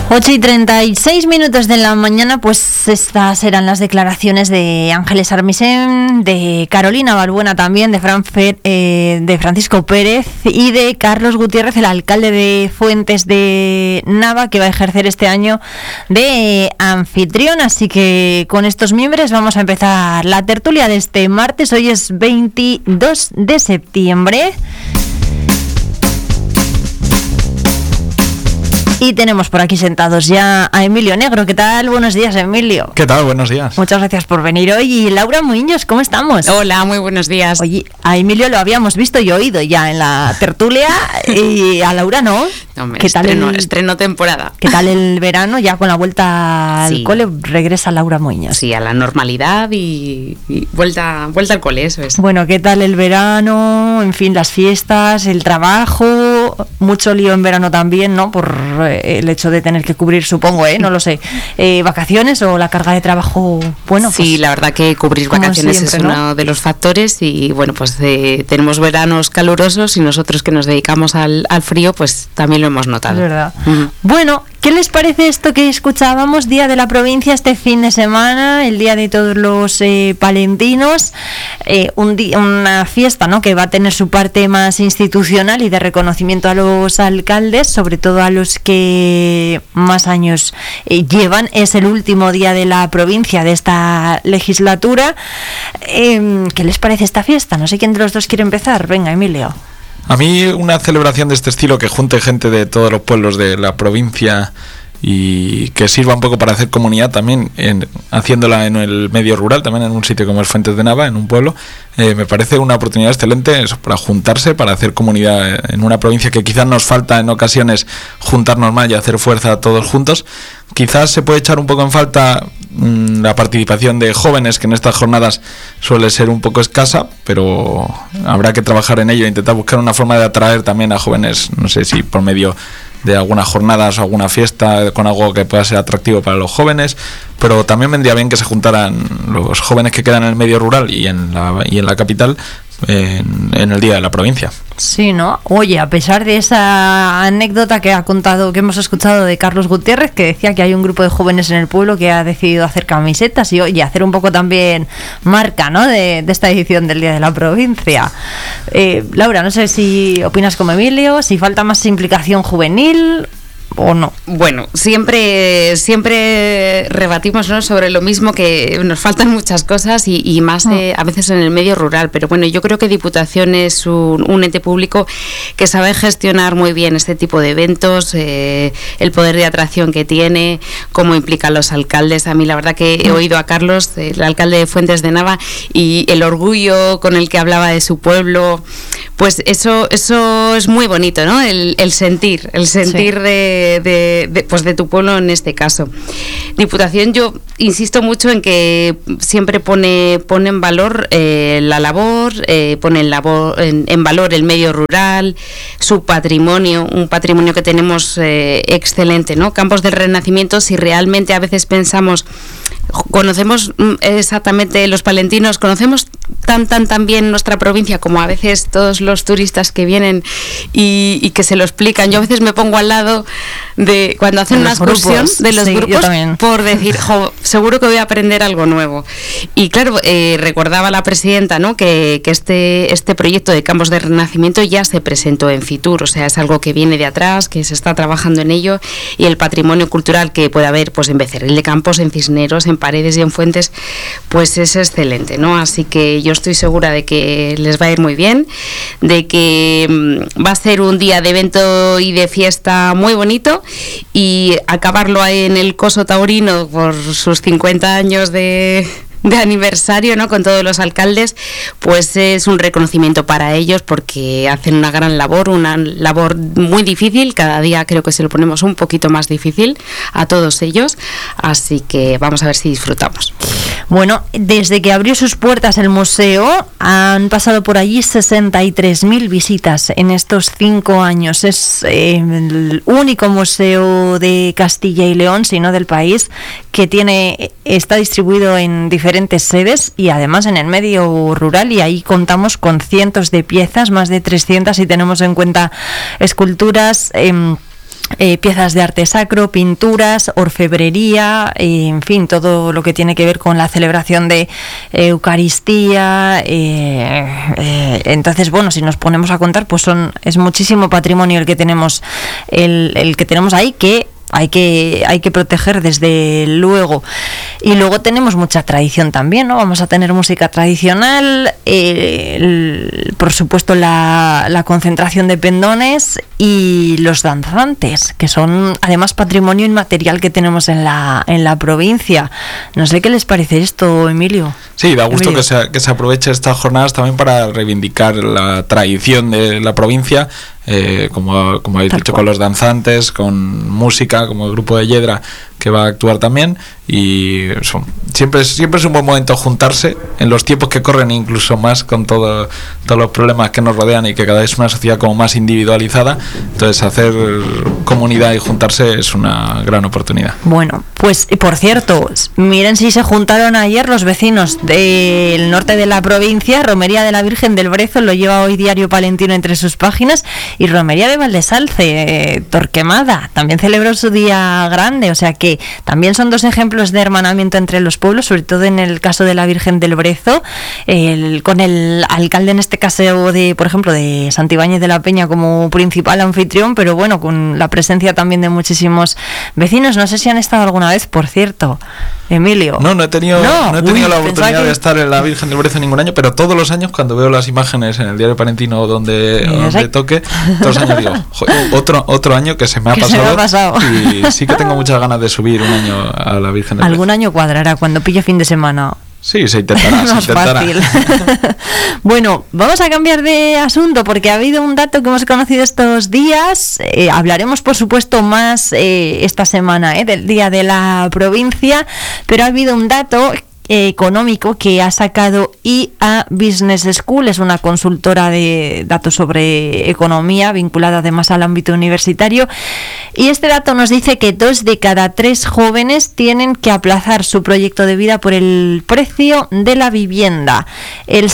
8:36 de la mañana, pues estas eran las declaraciones de Ángeles Armisen, de Carolina Balbuena también, de Francisco Pérez y de Carlos Gutiérrez, el alcalde de Fuentes de Nava, que va a ejercer este año de anfitrión. Así que con estos miembros vamos a empezar la tertulia de este martes. Hoy es 22 de septiembre. Y tenemos por aquí sentados ya a Emilio Negro. ¿Qué tal? Buenos días, Emilio. ¿Qué tal? Buenos días. Muchas gracias por venir hoy. Y Laura Muñoz, ¿cómo estamos? Hola, muy buenos días. Oye, a Emilio lo habíamos visto y oído ya en la tertulia y a Laura no. Hombre, ¿Qué tal estreno temporada. ¿Qué tal el verano? Ya con la vuelta al cole regresa Laura Muñoz. Sí, a la normalidad y vuelta al cole, eso es. Bueno, ¿qué tal el verano? En fin, las fiestas, el trabajo, mucho lío en verano también, ¿no? Por el hecho de tener que cubrir, supongo, no lo sé, vacaciones o la carga de trabajo. Bueno, sí, pues, la verdad que cubrir vacaciones siempre, es uno de los factores y bueno, pues tenemos veranos calurosos y nosotros que nos dedicamos al frío, pues también lo hemos notado. Es verdad. Bueno, ¿qué les parece esto que escuchábamos? Día de la provincia este fin de semana, el día de todos los palentinos, una fiesta, ¿no?, que va a tener su parte más institucional y de reconocimiento a los alcaldes, sobre todo a los que más años llevan. Es el último día de la provincia de esta legislatura. ¿Qué les parece esta fiesta? No sé quién de los dos quiere empezar. Venga, Emilio. A mí una celebración de este estilo que junte gente de todos los pueblos de la provincia y que sirva un poco para hacer comunidad también, haciéndola en el medio rural, también en un sitio como es Fuentes de Nava, en un pueblo, me parece una oportunidad excelente para juntarse, para hacer comunidad en una provincia que quizás nos falta en ocasiones juntarnos más y hacer fuerza todos juntos. Quizás se puede echar un poco en falta la participación de jóvenes, que en estas jornadas suele ser un poco escasa, pero habrá que trabajar en ello e intentar buscar una forma de atraer también a jóvenes, no sé si por medio de algunas jornadas o alguna fiesta con algo que pueda ser atractivo para los jóvenes, pero también vendría bien que se juntaran los jóvenes que quedan en el medio rural y en la capital en el día de la provincia. Sí, ¿no? Oye, a pesar de esa anécdota que hemos escuchado de Carlos Gutiérrez, que decía que hay un grupo de jóvenes en el pueblo que ha decidido hacer camisetas y, oye, hacer un poco también marca, ¿no?, de esta edición del Día de la Provincia. Laura, no sé si opinas como Emilio, si falta más implicación juvenil o no. Bueno, siempre rebatimos, ¿no?, sobre lo mismo, que nos faltan muchas cosas y más a veces en el medio rural, pero bueno, yo creo que Diputación es un ente público que sabe gestionar muy bien este tipo de eventos, el poder de atracción que tiene, cómo implica a los alcaldes. A mí la verdad que he oído a Carlos, el alcalde de Fuentes de Nava, y el orgullo con el que hablaba de su pueblo, pues eso es muy bonito, ¿no? El sentir sí, de tu pueblo en este caso. Diputación, yo insisto mucho en que siempre pone en valor la labor, pone en valor el medio rural, su patrimonio, un patrimonio que tenemos excelente, ¿no? Campos del Renacimiento, si realmente a veces conocemos exactamente, los palentinos conocemos tan bien nuestra provincia como a veces todos los turistas que vienen y que se lo explican. Yo a veces me pongo al lado de cuando hacen una excursión de los grupos por decir, seguro que voy a aprender algo nuevo. Y claro, recordaba la presidenta, ¿no?, que este proyecto de Campos de Renacimiento ya se presentó en Fitur, o sea, es algo que viene de atrás, que se está trabajando en ello, y el patrimonio cultural que puede haber, pues en Becerril de Campos, en Cisneros, en Paredes y en Fuentes, pues es excelente, ¿no? Así que yo estoy segura de que les va a ir muy bien, de que va a ser un día de evento y de fiesta muy bonito, y acabarlo ahí en el Coso Taurino por sus 50 años de aniversario, ¿no?, con todos los alcaldes, pues es un reconocimiento para ellos, porque hacen una gran labor, una labor muy difícil. Cada día creo que se lo ponemos un poquito más difícil a todos ellos, así que vamos a ver si disfrutamos. Bueno, desde que abrió sus puertas el museo han pasado por allí 63.000 visitas en estos 5 años. Es el único museo de Castilla y León, si no del país, que está distribuido en diferentes sedes y además en el medio rural, y ahí contamos con cientos de piezas, más de 300 si tenemos en cuenta esculturas, piezas de arte sacro, pinturas, orfebrería, en fin, todo lo que tiene que ver con la celebración de Eucaristía. Entonces, bueno, si nos ponemos a contar, pues es muchísimo patrimonio el que tenemos ahí, que hay que proteger desde luego. Y luego tenemos mucha tradición también, ¿no? Vamos a tener música tradicional, por supuesto la concentración de pendones y los danzantes, que son además patrimonio inmaterial que tenemos en la provincia. No sé qué les parece esto, Emilio. Sí, da gusto que se aproveche estas jornadas también para reivindicar la tradición de la provincia, como habéis dicho, con los danzantes, con música, como el grupo de Yedra que va a actuar también, y siempre es un buen momento juntarse en los tiempos que corren, incluso más con todos los problemas que nos rodean y que cada vez es una sociedad como más individualizada. Entonces hacer comunidad y juntarse es una gran oportunidad. Bueno, pues por cierto, miren si se juntaron ayer los vecinos del norte de la provincia. Romería de la Virgen del Brezo, lo lleva hoy Diario Palentino entre sus páginas, y Romería de Valdesalce, Torquemada, también celebró su día grande. O sea que también son dos ejemplos de hermanamiento entre los pueblos, sobre todo en el caso de la Virgen del Brezo, con el alcalde en este caso por ejemplo, de Santibáñez de la Peña como principal anfitrión, pero bueno, con la presencia también de muchísimos vecinos. No sé si han estado alguna vez, por cierto, Emilio. No he tenido la oportunidad de estar en la Virgen del Brezo ningún año, pero todos los años cuando veo las imágenes en el Diario Palentino donde toque, todos los años digo, otro año que se me ha pasado, y sí que tengo muchas ganas de subir un año a la Virgen del Brezo. Algún año cuadrará cuando pille fin de semana. Sí, se intentará. Fácil. Bueno, vamos a cambiar de asunto porque ha habido un dato que hemos conocido estos días. Hablaremos, por supuesto, más esta semana del Día de la Provincia, pero ha habido un dato económico que ha sacado IA Business School. Es una consultora de datos sobre economía vinculada además al ámbito universitario, y este dato nos dice que 2 de cada 3 jóvenes tienen que aplazar su proyecto de vida por el precio de la vivienda. El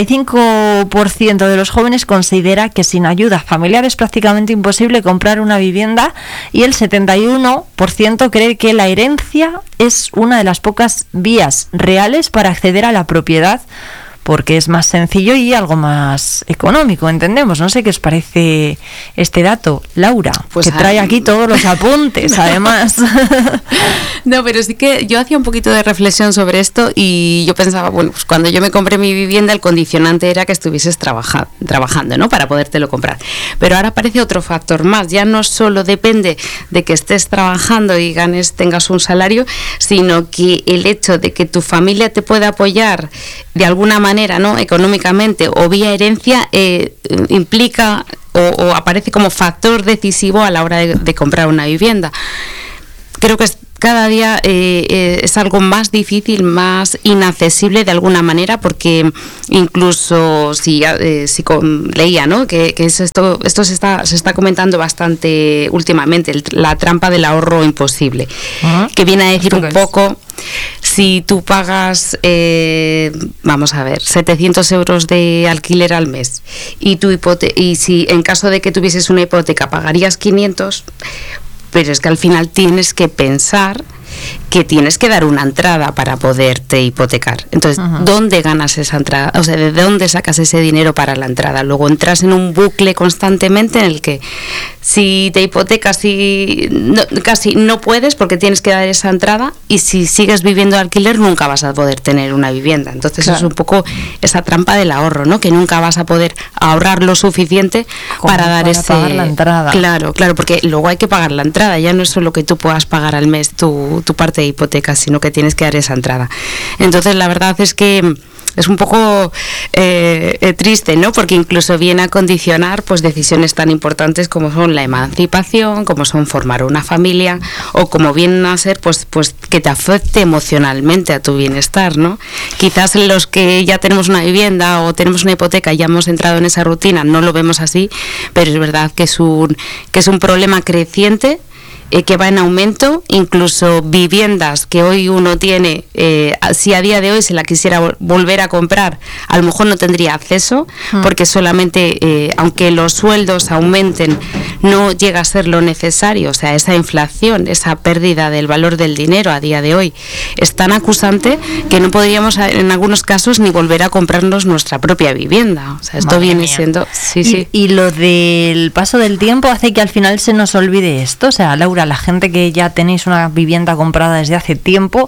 75% de los jóvenes considera que sin ayuda familiar es prácticamente imposible comprar una vivienda, y el 71% cree que la herencia es una de las pocas vías reales para acceder a la propiedad, porque es más sencillo y algo más económico, entendemos. No sé qué os parece este dato, Laura, pues que trae aquí todos los apuntes, además. No, pero sí que yo hacía un poquito de reflexión sobre esto y yo pensaba, bueno, pues cuando yo me compré mi vivienda el condicionante era que estuvieses trabajando, ¿no?, para podértelo comprar. Pero ahora aparece otro factor más, ya no solo depende de que estés trabajando y tengas un salario, sino que el hecho de que tu familia te pueda apoyar de alguna manera, ¿no?, económicamente o vía herencia, implica o aparece como factor decisivo a la hora de comprar una vivienda. Creo que cada día es algo más difícil, más inaccesible de alguna manera, porque incluso si leía, ¿no?, que esto se está comentando bastante últimamente, la trampa del ahorro imposible, que viene a decir un poco, si tú pagas, vamos a ver, 700 euros de alquiler al mes y si en caso de que tuvieses una hipoteca pagarías 500, pero es que al final tienes que pensar que tienes que dar una entrada para poderte hipotecar. Entonces, ¿dónde ganas esa entrada? O sea, ¿de dónde sacas ese dinero para la entrada? Luego entras en un bucle constantemente en el que si te hipotecas casi no puedes porque tienes que dar esa entrada, y si sigues viviendo de alquiler nunca vas a poder tener una vivienda. Entonces, claro, es un poco esa trampa del ahorro, ¿no?, que nunca vas a poder ahorrar lo suficiente para pagar la entrada. Claro, porque luego hay que pagar la entrada. Ya no es solo que tú puedas pagar al mes tu parte de hipoteca, sino que tienes que dar esa entrada. Entonces, la verdad es que es un poco triste, ¿no?, porque incluso viene a condicionar pues decisiones tan importantes como son la emancipación, como son formar una familia, o como vienen a ser pues que te afecte emocionalmente a tu bienestar, ¿no? Quizás los que ya tenemos una vivienda o tenemos una hipoteca y ya hemos entrado en esa rutina no lo vemos así, pero es verdad que es un problema creciente que va en aumento, incluso viviendas que hoy uno tiene, si a día de hoy se la quisiera volver a comprar, a lo mejor no tendría acceso, porque solamente, aunque los sueldos aumenten, no llega a ser lo necesario. O sea, esa inflación, esa pérdida del valor del dinero a día de hoy es tan acusante que no podríamos en algunos casos ni volver a comprarnos nuestra propia vivienda. O sea, esto viene siendo... Sí. Y lo del paso del tiempo hace que al final se nos olvide esto. O sea, Laura, la gente que ya tenéis una vivienda comprada desde hace tiempo,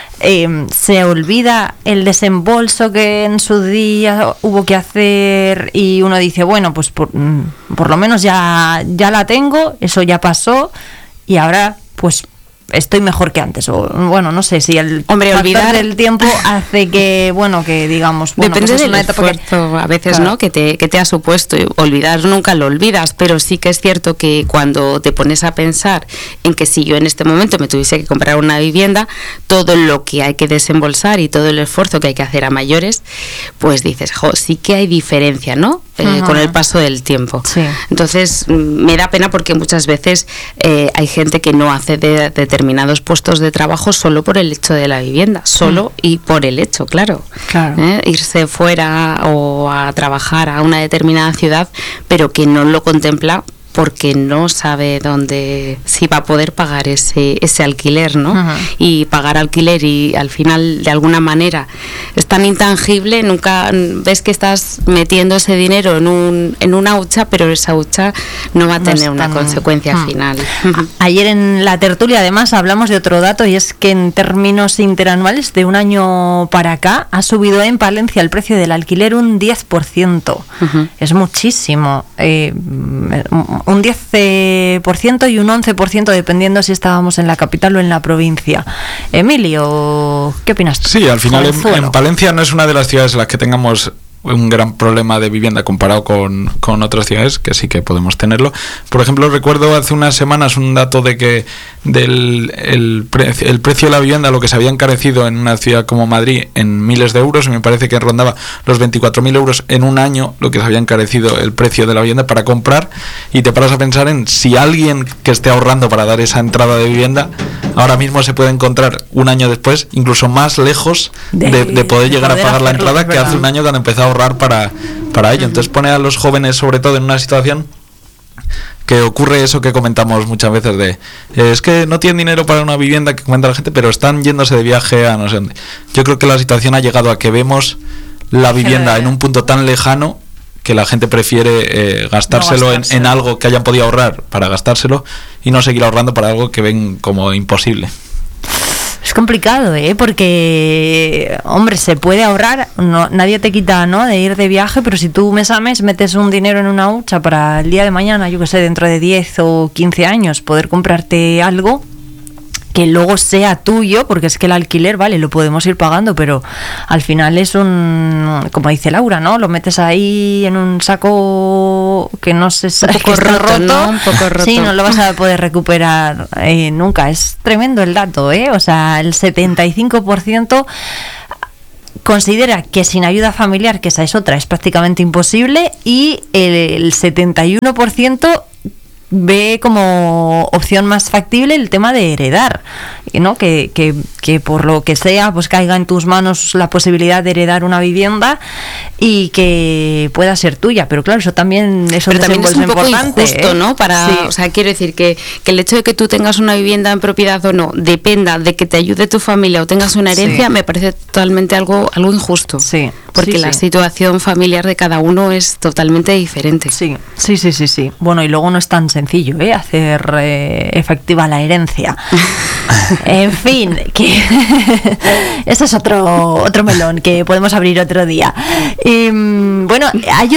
se olvida el desembolso que en su día hubo que hacer y uno dice, bueno, pues por lo menos ya la tengo, eso ya pasó y ahora pues estoy mejor que antes, o bueno, no sé si el olvidar el tiempo hace que, bueno, que digamos, bueno, depende pues del esfuerzo a veces, claro, ¿no? que te ha supuesto. Olvidar nunca lo olvidas, pero sí que es cierto que cuando te pones a pensar en que si yo en este momento me tuviese que comprar una vivienda, todo lo que hay que desembolsar y todo el esfuerzo que hay que hacer a mayores, pues dices, sí que hay diferencia, ¿no? Con el paso del tiempo. Sí. Entonces me da pena porque muchas veces hay gente que no hace de determinados puestos de trabajo solo por el hecho de la vivienda, solo y por el hecho, claro. Irse fuera o a trabajar a una determinada ciudad, pero que no lo contempla porque no sabe dónde, si va a poder pagar ese alquiler, ¿no? Y pagar alquiler y al final de alguna manera es tan intangible, nunca ves que estás metiendo ese dinero en una hucha, pero esa hucha no va a tener una consecuencia final. Ayer en la tertulia además hablamos de otro dato, y es que en términos interanuales de un año para acá ha subido en Palencia el precio del alquiler un 10%. Es muchísimo. Un 10% y un 11% dependiendo si estábamos en la capital o en la provincia. Emilio, ¿qué opinas tú? Sí, al final en Palencia no es una de las ciudades en las que tengamos un gran problema de vivienda comparado con otras ciudades, que sí que podemos tenerlo. Por ejemplo, recuerdo hace unas semanas un dato de que el precio de la vivienda, lo que se había encarecido en una ciudad como Madrid en miles de euros, y me parece que rondaba los 24.000 euros en un año, lo que se había encarecido el precio de la vivienda para comprar, y te paras a pensar en si alguien que esté ahorrando para dar esa entrada de vivienda ahora mismo se puede encontrar un año después incluso más lejos de poder llegar a pagar la entrada que hace un año cuando empezó a ahorrar para ello. Entonces pone a los jóvenes sobre todo en una situación que ocurre eso que comentamos muchas veces de es que no tienen dinero para una vivienda, que comenta la gente, pero están yéndose de viaje a no sé dónde. Yo creo que la situación ha llegado a que vemos la vivienda en un punto tan lejano que la gente prefiere gastárselo en algo que hayan podido ahorrar para gastárselo y no seguir ahorrando para algo que ven como imposible. Es complicado, porque, hombre, se puede ahorrar, nadie te quita, ¿no?, de ir de viaje, pero si tú mes a mes metes un dinero en una hucha para el día de mañana, yo que sé, dentro de 10 o 15 años, poder comprarte algo que luego sea tuyo, porque es que el alquiler, vale, lo podemos ir pagando, pero al final es como dice Laura, ¿no? Lo metes ahí en un saco que no se sabe, un poco roto, ¿no? Un poco roto. Sí, no lo vas a poder recuperar nunca. Es tremendo el dato, o sea, el 75% considera que sin ayuda familiar, que esa es otra, es prácticamente imposible, y el 71% ve como opción más factible el tema de heredar, ¿no? Que por lo que sea pues caiga en tus manos la posibilidad de heredar una vivienda y que pueda ser tuya, pero claro, eso también es un poco importante, injusto, ¿no? O sea, quiero decir que el hecho de que tú tengas una vivienda en propiedad o no dependa de que te ayude tu familia o tengas una herencia, me parece totalmente algo injusto, porque la situación familiar de cada uno es totalmente diferente. Sí. Bueno, y luego no es tan sencillo, hacer efectiva la herencia. En fin, que ese es otro melón que podemos abrir otro día. Bueno, hay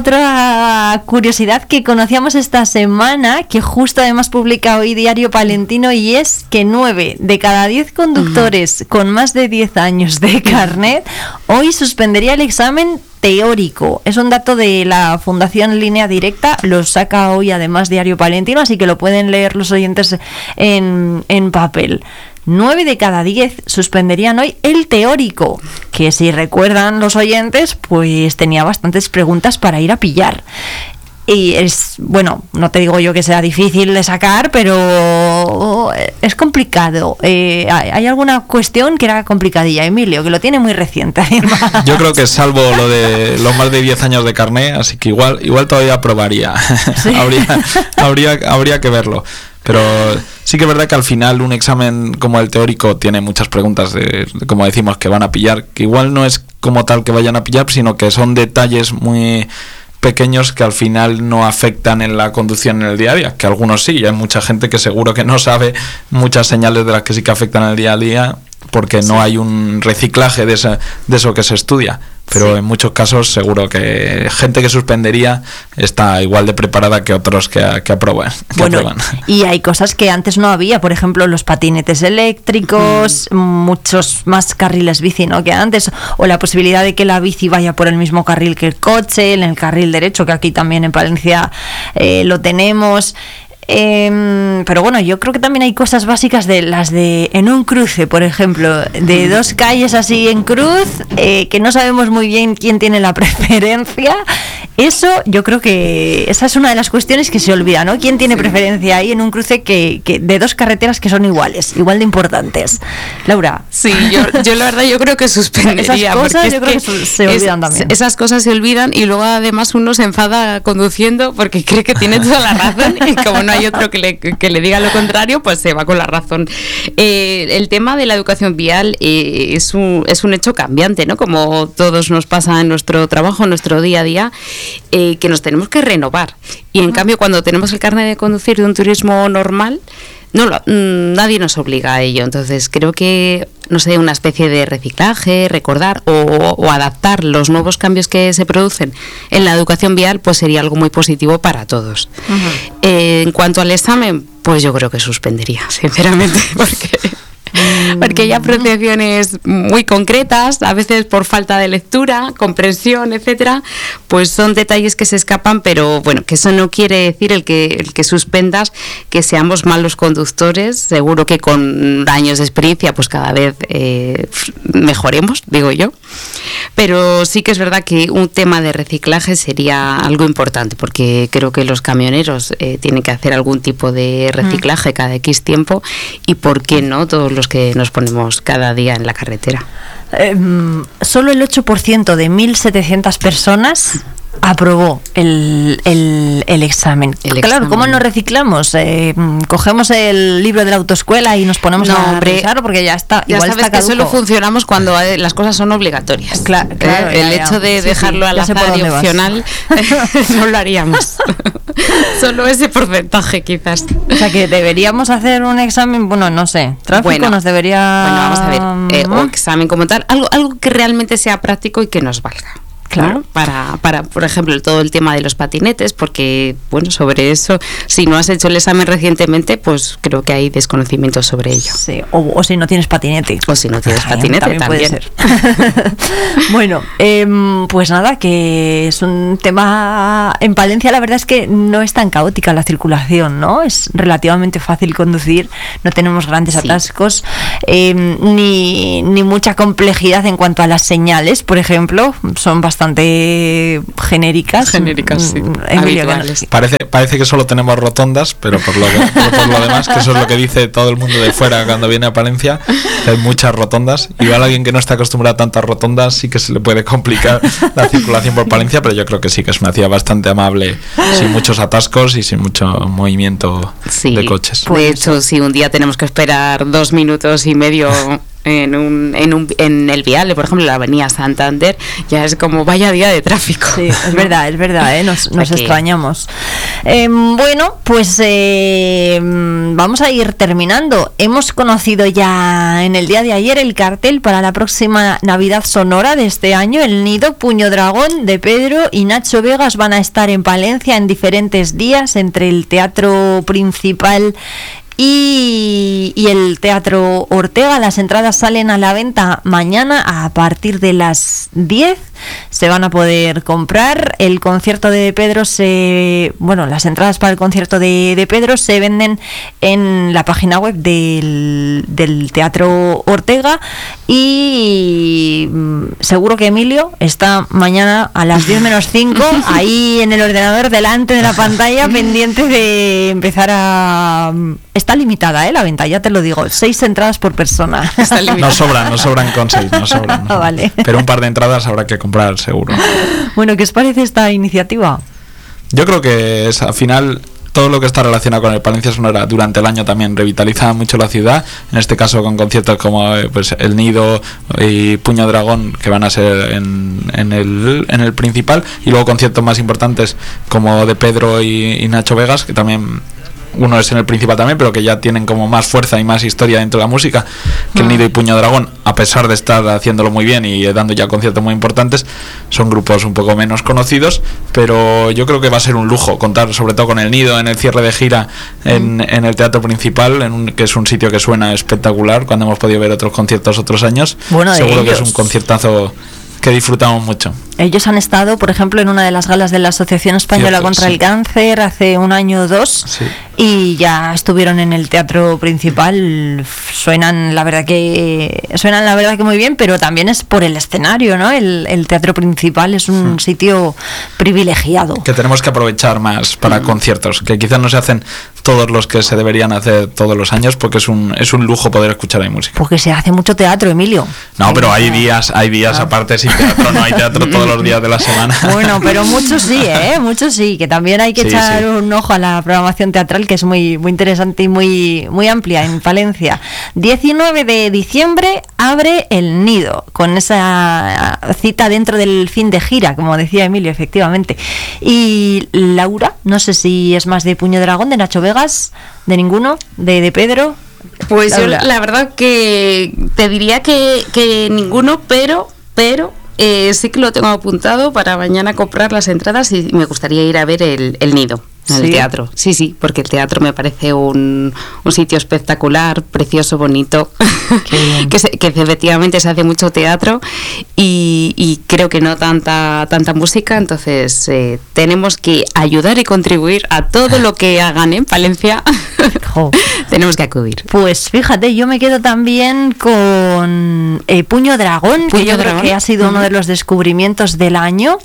otra curiosidad que conocíamos esta semana, que justo además publica hoy Diario Palentino, y es que 9 de cada 10 conductores con más de 10 años de carnet hoy suspendería el examen teórico. Es un dato de la Fundación Línea Directa, lo saca hoy además Diario Palentino, así que lo pueden leer los oyentes en papel. 9 de cada 10 suspenderían hoy el teórico, que si recuerdan los oyentes, pues tenía bastantes preguntas para ir a pillar. Y es, bueno, no te digo yo que sea difícil de sacar, pero es complicado. ¿Hay alguna cuestión que era complicadilla, Emilio, que lo tiene muy reciente? Yo creo que salvo lo de los más de 10 años de carné, así que igual todavía probaría. ¿Sí? habría que verlo. Pero sí que es verdad que al final un examen como el teórico tiene muchas preguntas, como decimos, que van a pillar, que igual no es como tal que vayan a pillar, sino que son detalles muy pequeños que al final no afectan en la conducción en el día a día, que algunos sí, y hay mucha gente que seguro que no sabe muchas señales de las que sí que afectan en el día a día, porque no hay un reciclaje de eso que se estudia. Pero en muchos casos seguro que gente que suspendería está igual de preparada que otros que aprueban. Y hay cosas que antes no había, por ejemplo los patinetes eléctricos, muchos más carriles bici, ¿no?, que antes, o la posibilidad de que la bici vaya por el mismo carril que el coche, en el carril derecho, que aquí también en Palencia lo tenemos. Pero bueno, yo creo que también hay cosas básicas de las de en un cruce, por ejemplo, de dos calles así en cruz, que no sabemos muy bien quién tiene la preferencia. Eso yo creo que esa es una de las cuestiones que se olvida, ¿no? ¿Quién tiene preferencia ahí en un cruce que de dos carreteras que son igual de importantes? Laura. Sí, yo la verdad yo creo que suspendería. Esas cosas yo creo que se olvidan también. Esas cosas se olvidan y luego además uno se enfada conduciendo porque cree que tiene toda la razón y como no hay otro que le diga lo contrario, pues se va con la razón. El tema de la educación vial es un hecho cambiante, ¿no? Como todos nos pasa en nuestro trabajo, en nuestro día a día, que nos tenemos que renovar. Y en cambio, cuando tenemos el carnet de conducir de un turismo normal, nadie nos obliga a ello. Entonces creo que, no sé, una especie de reciclaje, recordar o adaptar los nuevos cambios que se producen en la educación vial, pues sería algo muy positivo para todos. En cuanto al examen, pues yo creo que suspendería, sinceramente, porque hay apreciaciones muy concretas, a veces por falta de lectura, comprensión, etcétera, pues son detalles que se escapan, pero bueno, que eso no quiere decir el que suspendas que seamos malos conductores. Seguro que con años de experiencia pues cada vez mejoremos, digo yo, pero sí que es verdad que un tema de reciclaje sería algo importante, porque creo que los camioneros tienen que hacer algún tipo de reciclaje cada X tiempo, y por qué no todos los que nos ponemos cada día en la carretera. Solo el 8% de 1.700 personas aprobó el examen. Claro, ¿cómo nos reciclamos? Cogemos el libro de la autoescuela y nos ponemos a revisar, porque ya está. Ya igual sabes está que solo funcionamos cuando el cosa son obligatorias. Claro, el hecho de dejarlo al azar y opcional no lo haríamos. Solo ese porcentaje quizás. O sea que deberíamos hacer un examen, bueno, no sé, tráfico nos debería... Bueno, vamos a ver, o examen como tal, algo que realmente sea práctico y que nos valga. Claro, para por ejemplo, todo el tema de los patinetes, porque, bueno, sobre eso, si no has hecho el examen recientemente, pues creo que hay desconocimiento sobre ello. Sí, o si no tienes patinete. O si no tienes patinete, también. Puede ser. Bueno, pues nada, que es un tema... En Palencia la verdad es que no es tan caótica la circulación, ¿no? Es relativamente fácil conducir, no tenemos grandes atascos, ni mucha complejidad en cuanto a las señales, por ejemplo, son bastante genéricas, sí, habituales. Parece que solo tenemos rotondas, pero por lo demás, que eso es lo que dice todo el mundo de fuera cuando viene a Palencia, que hay muchas rotondas. Igual a alguien que no está acostumbrado a tantas rotondas sí que se le puede complicar la circulación por Palencia, pero yo creo que sí que es una ciudad bastante amable, sin muchos atascos y sin mucho movimiento de coches. De hecho, si un día tenemos que esperar 2 minutos y medio en el vial, por ejemplo, la avenida Santander, ya es como vaya día de tráfico. Sí, es verdad, nos extrañamos. Bueno, pues vamos a ir terminando. Hemos conocido ya en el día de ayer el cartel para la próxima Navidad Sonora de este año. El Nido Puño Dragón de Pedro y Nacho Vegas van a estar en Palencia en diferentes días, entre el Teatro Principal y el Teatro Ortega. Las entradas salen a la venta mañana a partir de las 10 se van a poder comprar. El concierto de Pedro las entradas para el concierto de Pedro se venden en la página web del Teatro Ortega, y seguro que Emilio está mañana a las 10 menos 5 ahí en el ordenador delante de la pantalla pendiente de empezar a... Está limitada, la venta, ya te lo digo, 6 entradas por persona. No sobran con 6, no sobran. Vale. Pero un par de entradas habrá que comprar seguro. Bueno, ¿qué os parece esta iniciativa? Yo creo que al final todo lo que está relacionado con el Palencia Sonora durante el año también revitaliza mucho la ciudad, en este caso con conciertos como pues El Nido y Puño Dragón, que van a ser en el principal, y luego conciertos más importantes como de Pedro y Nacho Vegas, que también uno es en el principal también, pero que ya tienen como más fuerza y más historia dentro de la música que El Nido y Puño Dragón, a pesar de estar haciéndolo muy bien y dando ya conciertos muy importantes. Son grupos un poco menos conocidos, pero yo creo que va a ser un lujo contar sobre todo con El Nido en el cierre de gira en el Teatro Principal, que es un sitio que suena espectacular cuando hemos podido ver otros conciertos otros años. Bueno, seguro que es un conciertazo que disfrutamos mucho. Ellos han estado, por ejemplo, en una de las galas de la Asociación Española contra el Cáncer hace un año o dos, y ya estuvieron en el Teatro Principal. Suenan la verdad que muy bien, pero también es por el escenario, ¿no? El Teatro Principal es un sitio privilegiado. Que tenemos que aprovechar más para conciertos, que quizás no se hacen todos los que se deberían hacer todos los años, porque es un lujo poder escuchar ahí música. Porque se hace mucho teatro, Emilio. No, pero hay días aparte sin teatro, no hay teatro todos los días de la semana. Bueno, pero muchos sí, que también hay que echar un ojo a la programación teatral, que es muy, muy interesante y muy, muy amplia en Palencia. 19 de diciembre abre El Nido, con esa cita dentro del fin de gira, como decía Emilio, efectivamente. Y Laura, no sé si es más de Puño Dragón, de Nacho Vegas, de ninguno, de Pedro. Pues Laura. Yo la verdad que te diría que ninguno, pero sí que lo tengo apuntado para mañana comprar las entradas, y me gustaría ir a ver el Nido. El teatro, sí, porque el teatro me parece un sitio espectacular, precioso, bonito, que efectivamente se hace mucho teatro y creo que no tanta música, entonces tenemos que ayudar y contribuir a todo lo que hagan en Palencia. Tenemos que acudir. Pues fíjate, yo me quedo también con Puño Dragón, que yo creo que ha sido uno de los descubrimientos del año,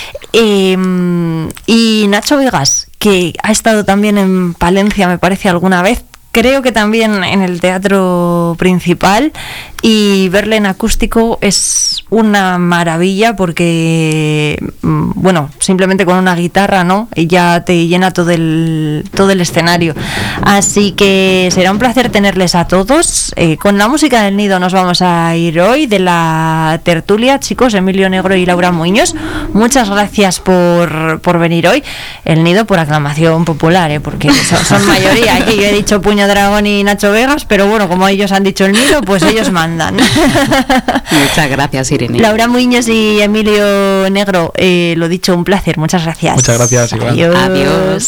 y Nacho Vegas, que ha estado también en Palencia, me parece, alguna vez. Creo que también en el Teatro Principal, y verle en acústico es una maravilla, porque simplemente con una guitarra, ¿no? Y ya te llena todo el escenario. Así que será un placer tenerles a todos. Con la música del Nido nos vamos a ir hoy de la tertulia, chicos, Emilio Negro y Laura Muñoz. Muchas gracias por venir hoy. El Nido por aclamación popular, porque son mayoría. Aquí yo he dicho Puño Dragón y Nacho Vegas, pero bueno, como ellos han dicho El Nido, pues ellos mandan. Muchas gracias, Irene. Laura Muñoz y Emilio Negro, lo dicho, un placer. Muchas gracias. Muchas gracias, igual. Adiós.